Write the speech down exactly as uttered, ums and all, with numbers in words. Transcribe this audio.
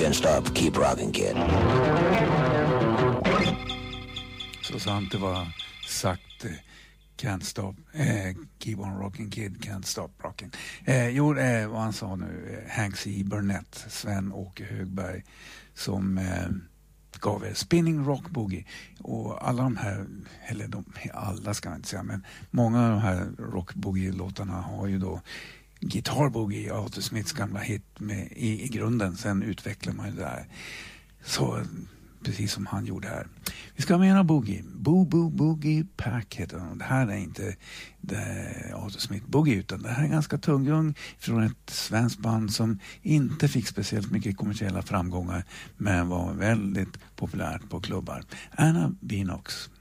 Can't stop, keep rocking, kid. Så sant det var sagt. Can't stop, eh, keep on rocking kid, can't stop rocking. Eh, jo, eh, vad han sa nu, eh, Hank C. Burnett, Sven-Åke Högberg, som eh, gav er Spinning Rock Boogie. Och alla de här, eller de, alla ska jag inte säga, men många av de här Rock Boogie-låtarna har ju då Guitar Boogie, Otto Smiths gamla hit med, i, i grunden. Sen utvecklar man ju det där. Så precis som han gjorde här. Vi ska ha mera boogie. Boo Boo Boogie Pack heter den. Det här är inte Otto Smith Boogie, utan det här är ganska tungung från ett svenskt band som inte fick speciellt mycket kommersiella framgångar men var väldigt populärt på klubbar. Anna Beanox.